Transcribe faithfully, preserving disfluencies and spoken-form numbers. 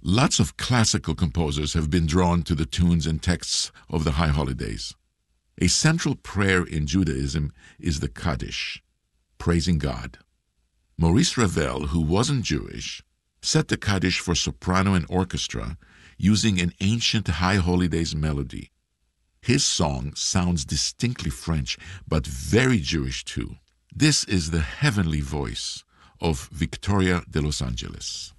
Lots of classical composers have been drawn to the tunes and texts of the high holidays. A central prayer in Judaism is the Kaddish, praising God. Maurice Ravel, who wasn't Jewish, set the Kaddish for soprano and orchestra using an ancient high holidays melody. His song sounds distinctly French, but very Jewish too. This is the heavenly voice of Victoria de Los Angeles.